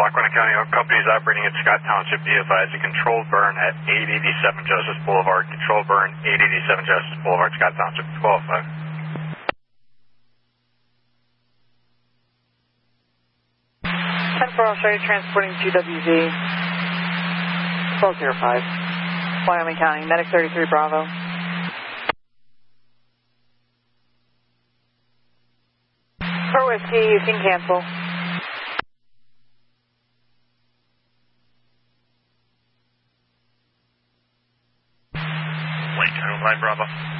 Lackawanna County Oil Company is operating at Scott Township. Be advised, a controlled burn at 887 Justice Boulevard. Controlled burn, 887 Justice Boulevard, Scott Township, 12-5. 10-4, I'll show you transporting GWZ 1205, Wyoming County, Medic 33 Bravo. For whiskey, you can cancel. Lake 905 Bravo.